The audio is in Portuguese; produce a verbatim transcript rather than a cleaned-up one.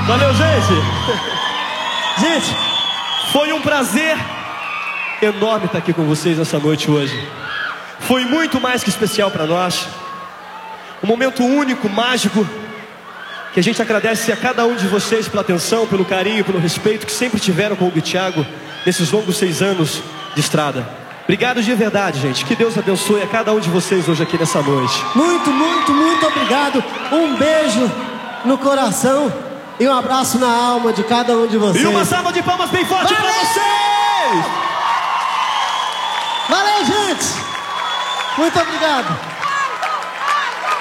Valeu, gente. Gente, foi um prazer enorme estar aqui com vocês nessa noite hoje. Foi muito mais que especial para nós. Um momento único, mágico, que a gente agradece a cada um de vocês pela atenção, pelo carinho, pelo respeito que sempre tiveram com o Gui Thiago nesses longos seis anos de estrada. Obrigado de verdade, gente. Que Deus abençoe a cada um de vocês hoje aqui nessa noite. Muito, muito, muito obrigado. Um beijo no coração e um abraço na alma de cada um de vocês. E uma salva de palmas bem forte para vocês! Valeu, gente! Muito obrigado.